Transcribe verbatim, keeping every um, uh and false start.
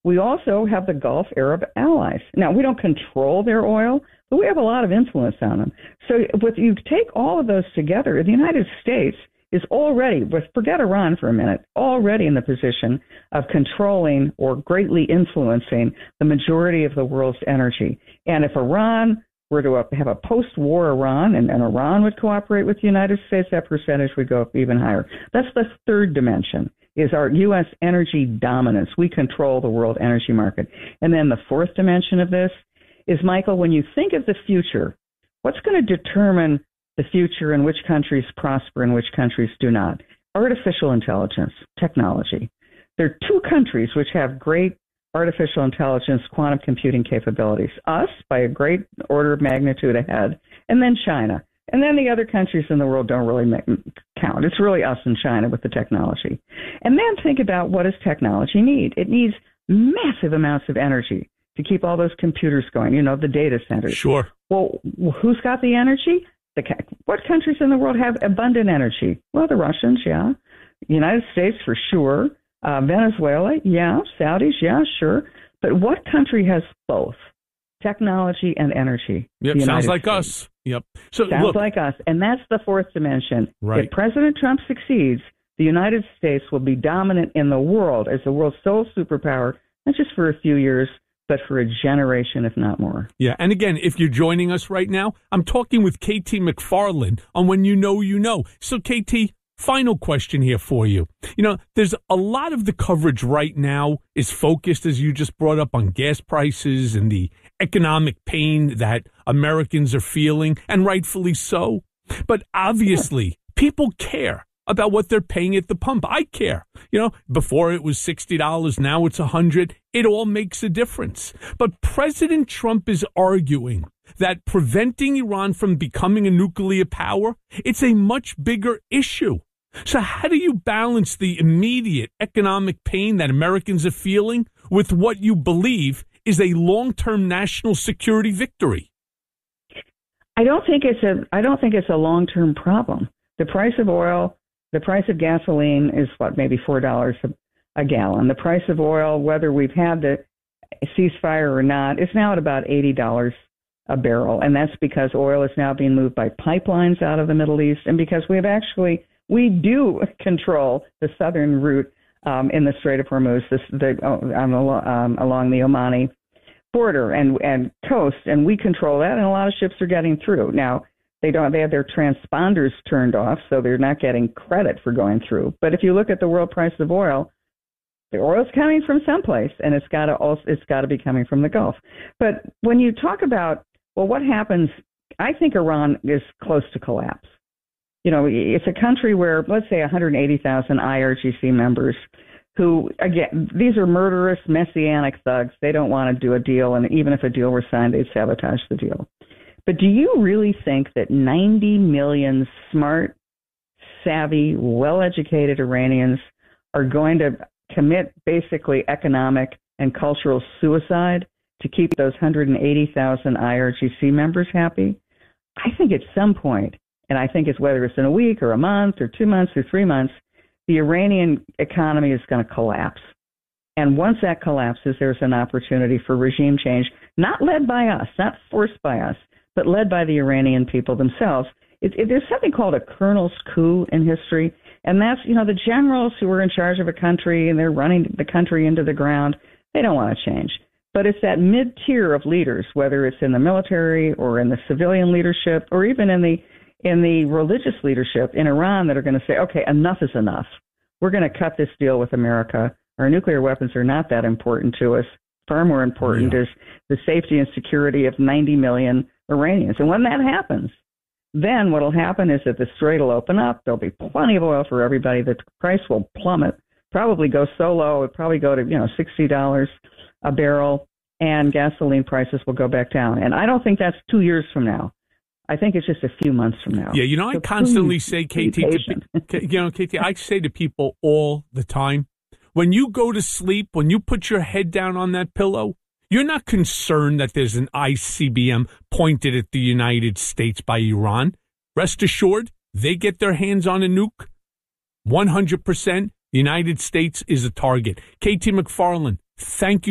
We also have the Gulf Arab allies. Now, we don't control their oil, but we have a lot of influence on them. So if you take all of those together, the United States is already, but forget Iran for a minute, already in the position of controlling or greatly influencing the majority of the world's energy. And if Iran were to have a post-war Iran and, and Iran would cooperate with the United States, that percentage would go up even higher. That's the third dimension, is our U S energy dominance. We control the world energy market. And then the fourth dimension of this is, Michael, when you think of the future, what's going to determine the future and which countries prosper and which countries do not? Artificial intelligence, technology. There are two countries which have great artificial intelligence, quantum computing capabilities. Us, by a great order of magnitude ahead, and then China. And then the other countries in the world don't really make, count. It's really us and China with the technology. And then think about, what does technology need? It needs massive amounts of energy to keep all those computers going, you know, the data centers. Sure. Well, who's got the energy? The, what countries in the world have abundant energy? Well, the Russians, yeah. United States, for sure. Uh, Venezuela, yeah. Saudis, yeah, sure. But what country has both technology and energy? Yep, sounds like States. Us. Yep. So sounds look, like us. And that's the fourth dimension. Right. If President Trump succeeds, the United States will be dominant in the world as the world's sole superpower, not just for a few years, but for a generation, if not more. Yeah, and again, if you're joining us right now, I'm talking with K T McFarland on When You Know, You Know. So, K T, final question here for you. You know, there's a lot of the coverage right now is focused, as you just brought up, on gas prices and the economic pain that Americans are feeling, and rightfully so. But obviously, people care about what they're paying at the pump. I care. You know, before it was sixty dollars, now it's one hundred dollars. It all makes a difference. But President Trump is arguing that preventing Iran from becoming a nuclear power, it's a much bigger issue. So how do you balance the immediate economic pain that Americans are feeling with what you believe is a long-term national security victory? I don't think it's a I don't think it's a long-term problem. The price of oil, the price of gasoline is what, maybe four dollars a, a gallon. The price of oil, whether we've had the ceasefire or not, is now at about eighty dollars a barrel. And that's because oil is now being moved by pipelines out of the Middle East, and because we have actually, we do control the southern route um, in the Strait of Hormuz, this, the, um, um, along the Omani border and, and coast, and we control that, and a lot of ships are getting through. Now, They don't. They have their transponders turned off, so they're not getting credit for going through. But if you look at the world price of oil, the oil's coming from someplace, and it's got to also it's got to be coming from the Gulf. But when you talk about, well, what happens? I think Iran is close to collapse. You know, it's a country where, let's say, one hundred eighty thousand I R G C members, who, again, these are murderous, messianic thugs. They don't want to do a deal, and even if a deal were signed, they'd sabotage the deal. But do you really think that ninety million smart, savvy, well-educated Iranians are going to commit basically economic and cultural suicide to keep those one hundred eighty thousand I R G C members happy? I think at some point, and I think it's whether it's in a week or a month or two months or three months, the Iranian economy is going to collapse. And once that collapses, there's an opportunity for regime change, not led by us, not forced by us, but led by the Iranian people themselves. It, it, there's something called a colonel's coup in history, and that's, you know, the generals who are in charge of a country and they're running the country into the ground. They don't want to change. But it's that mid-tier of leaders, whether it's in the military or in the civilian leadership or even in the in the religious leadership in Iran, that are going to say, okay, enough is enough. We're going to cut this deal with America. Our nuclear weapons are not that important to us. Far more important yeah. is the safety and security of ninety million Iranians. And when that happens, then what will happen is that the strait will open up. There'll be plenty of oil for everybody. The price will plummet, probably go so low, it'll probably go to, you know, sixty dollars a barrel, and gasoline prices will go back down. And I don't think that's two years from now. I think it's just a few months from now. Yeah, you know, so I constantly please, say, K T, to, you know, K T, I say to people all the time, when you go to sleep, when you put your head down on that pillow, you're not concerned that there's an I C B M pointed at the United States by Iran. Rest assured, they get their hands on a nuke. one hundred percent, the United States is a target. K T McFarland, thank you.